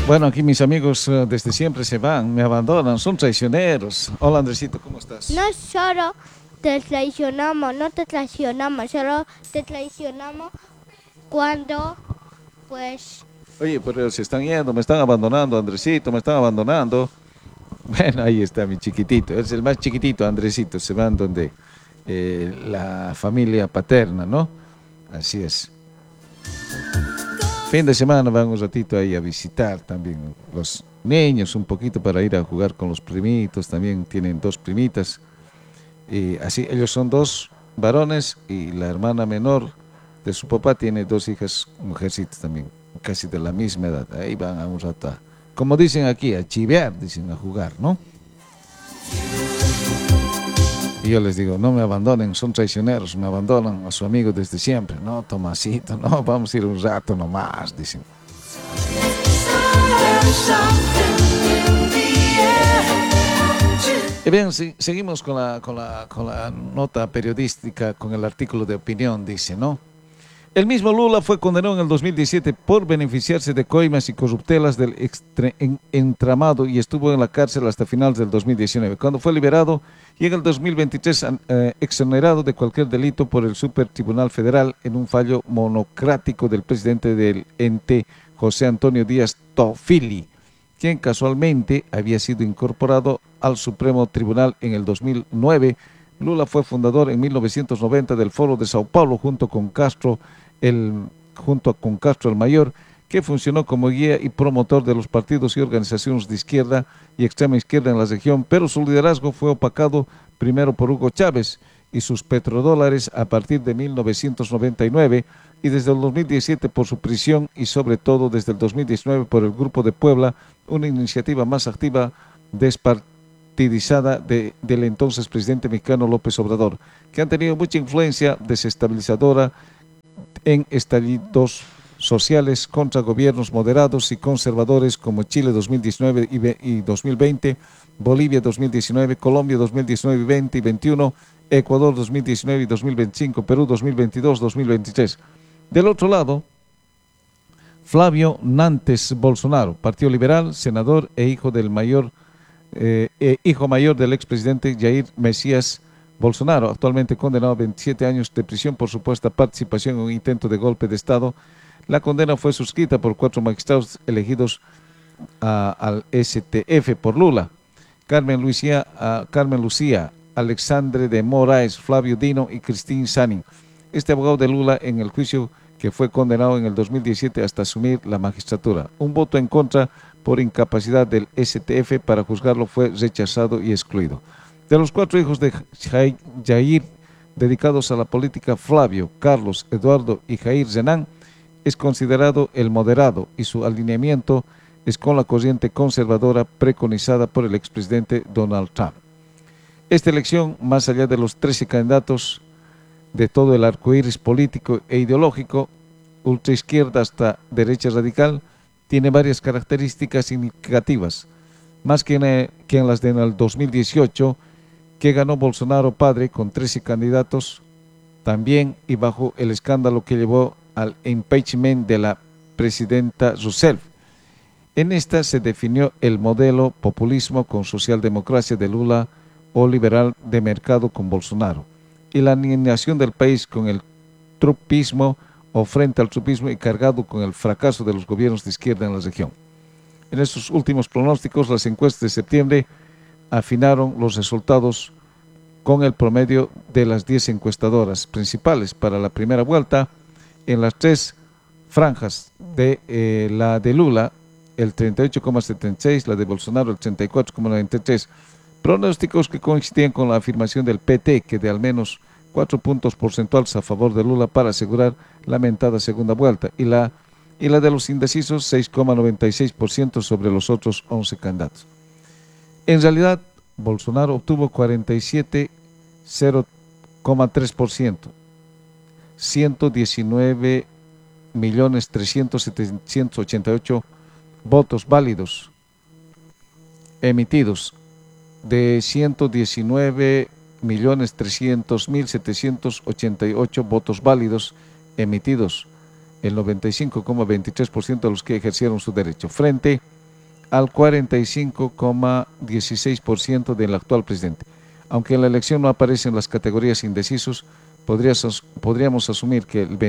Bueno, aquí mis amigos desde siempre se van, me abandonan, son traicioneros. Hola Andresito, ¿cómo estás? No solo te traicionamos, no te traicionamos, solo te traicionamos cuando, pues... Oye, pero se están yendo, me están abandonando, Andresito, me están abandonando. Bueno, ahí está mi chiquitito, es el más chiquitito, Andresito, se van donde la familia paterna, ¿no? Así es. Fin de semana van un ratito ahí a visitar también los niños, un poquito para ir a jugar con los primitos, también tienen dos primitas. Y así, ellos son dos varones y la hermana menor de su papá tiene dos hijas mujercitas también, casi de la misma edad. Ahí van a un rato, como dicen aquí, a chivear, dicen, a jugar, ¿no? Y yo les digo, no me abandonen, son traicioneros, me abandonan a su amigo desde siempre. No, Tomasito, no, vamos a ir un rato nomás, dicen. Y bien, seguimos con la nota periodística, con el artículo de opinión, dice, ¿no? El mismo Lula fue condenado en el 2017 por beneficiarse de coimas y corruptelas del entramado y estuvo en la cárcel hasta finales del 2019, cuando fue liberado y en el 2023 exonerado de cualquier delito por el Super Tribunal Federal en un fallo monocrático del presidente del ente, José Antonio Díaz Tofili, quien casualmente había sido incorporado al Supremo Tribunal en el 2009. Lula fue fundador en 1990 del Foro de Sao Paulo junto con Castro el Mayor, que funcionó como guía y promotor de los partidos y organizaciones de izquierda y extrema izquierda en la región, pero su liderazgo fue opacado primero por Hugo Chávez y sus petrodólares a partir de 1999 y desde el 2017 por su prisión y sobre todo desde el 2019 por el Grupo de Puebla, una iniciativa más activa despartidizada del entonces presidente mexicano López Obrador, que han tenido mucha influencia desestabilizadora en estallidos sociales contra gobiernos moderados y conservadores como Chile 2019 y 2020, Bolivia 2019, Colombia 2019 y 20 y 21, Ecuador 2019 y 2025, Perú 2022, 2023. Del otro lado, Flavio Nantes Bolsonaro, Partido Liberal, senador e hijo mayor del expresidente Jair Mesías Bolsonaro, actualmente condenado a 27 años de prisión por supuesta participación en un intento de golpe de Estado. La condena fue suscrita por 4 magistrados elegidos al STF por Lula: Carmen Lucía, Alexandre de Moraes, Flavio Dino y Cristín Sanin. Este abogado de Lula en el juicio que fue condenado en el 2017 hasta asumir la magistratura. Un voto en contra por incapacidad del STF para juzgarlo fue rechazado y excluido. De los 4 hijos de Jair dedicados a la política, Flavio, Carlos, Eduardo y Jair Renan es considerado el moderado y su alineamiento es con la corriente conservadora preconizada por el expresidente Donald Trump. Esta elección, más allá de los 13 candidatos de todo el arcoíris político e ideológico, ultraizquierda hasta derecha radical, tiene varias características significativas, más que en las del 2018, que ganó Bolsonaro padre con 13 candidatos, también y bajo el escándalo que llevó al impeachment de la presidenta Rousseff. En esta se definió el modelo populismo con socialdemocracia de Lula o liberal de mercado con Bolsonaro, y la alineación del país con el trumpismo o frente al trumpismo y cargado con el fracaso de los gobiernos de izquierda en la región. En estos últimos pronósticos, las encuestas de septiembre afinaron los resultados con el promedio de las 10 encuestadoras principales para la primera vuelta. En las 3 franjas de la de Lula, el 38,76, la de Bolsonaro, el 34,93. Pronósticos que coincidían con la afirmación del PT, que de al menos 4 puntos porcentuales a favor de Lula para asegurar la mentada segunda vuelta, y la de los indecisos 6,96% sobre los otros 11 candidatos. En realidad, Bolsonaro obtuvo 47,03%, 119.300.788 votos válidos emitidos de 119.300.788 votos válidos emitidos, el 95,23% de los que ejercieron su derecho, frente al 45,16% del actual presidente. Aunque en la elección no aparecen las categorías indecisos, podríamos asumir que el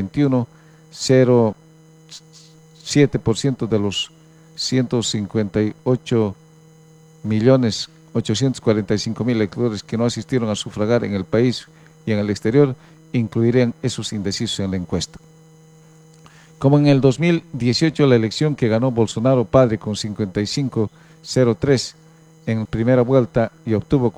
21,07% de los 158.845.000 electores que no asistieron a sufragar en el país y en el exterior incluirían esos indecisos en la encuesta. Como en el 2018, la elección que ganó Bolsonaro padre con 55,03% en primera vuelta y obtuvo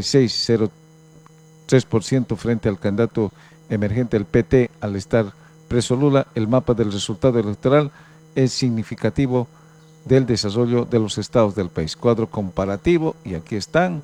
46,03% frente al candidato emergente del PT al estar preso Lula, el mapa del resultado electoral es significativo del desarrollo de los estados del país. Cuadro comparativo, y aquí están.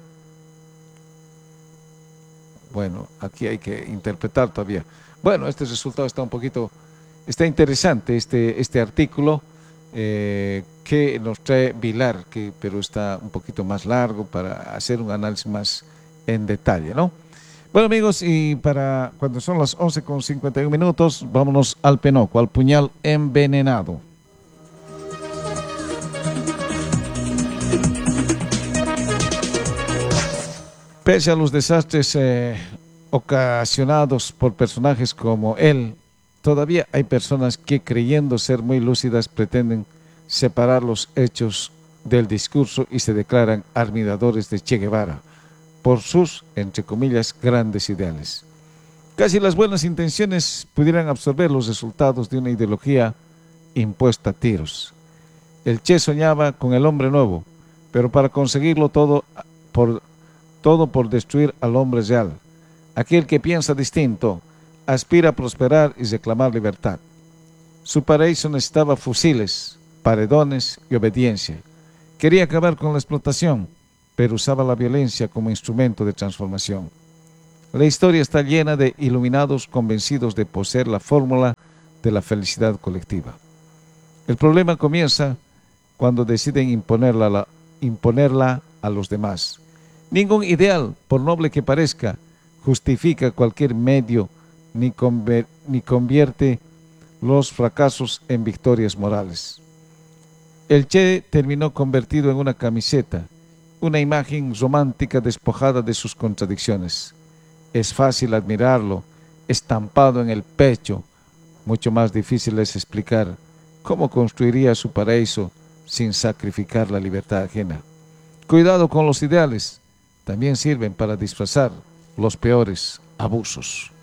Bueno, aquí hay que interpretar todavía. Bueno, este resultado está está interesante, este artículo que nos trae Vilar, pero está un poquito más largo para hacer un análisis más en detalle, ¿no? Bueno, amigos, y para cuando son las 11:51, vámonos al penoco, al puñal envenenado. Pese a los desastres ocasionados por personajes como él, todavía hay personas que, creyendo ser muy lúcidas, pretenden separar los hechos del discurso y se declaran admiradores de Che Guevara por sus, entre comillas, grandes ideales. Casi las buenas intenciones pudieran absorber los resultados de una ideología impuesta a tiros. El Che soñaba con el hombre nuevo, pero para conseguirlo todo por destruir al hombre real. Aquel que piensa distinto, aspira a prosperar y reclamar libertad. Su paraíso necesitaba fusiles, paredones y obediencia. Quería acabar con la explotación, pero usaba la violencia como instrumento de transformación. La historia está llena de iluminados convencidos de poseer la fórmula de la felicidad colectiva. El problema comienza cuando deciden imponerla a los demás. Ningún ideal, por noble que parezca, justifica cualquier medio ni convierte los fracasos en victorias morales. El Che terminó convertido en una camiseta, una imagen romántica despojada de sus contradicciones. Es fácil admirarlo, estampado en el pecho. Mucho más difícil es explicar cómo construiría su paraíso sin sacrificar la libertad ajena. Cuidado con los ideales, también sirven para disfrazar los peores abusos.